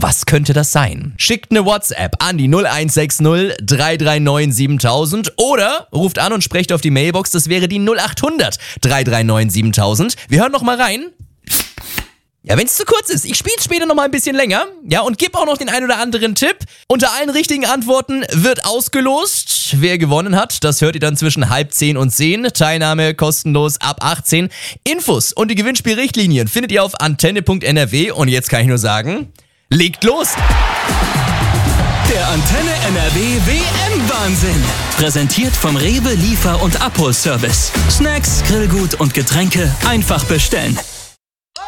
Was könnte das sein? Schickt eine WhatsApp an die 0160 339 7000 oder ruft an und sprecht auf die Mailbox, das wäre die 0800 339 7000. Wir hören noch mal rein. Ja, wenn es zu kurz ist, ich spiele später noch mal ein bisschen länger. Ja, und gebe auch noch den ein oder anderen Tipp. Unter allen richtigen Antworten wird ausgelost. Wer gewonnen hat, das hört ihr dann zwischen 9:30 und 10. Teilnahme kostenlos ab 18. Infos und die Gewinnspielrichtlinien findet ihr auf antenne.nrw. Und jetzt kann ich nur sagen, legt los! Der Antenne NRW WM-Wahnsinn. Präsentiert vom Rewe Liefer- und Abholservice. Snacks, Grillgut und Getränke einfach bestellen.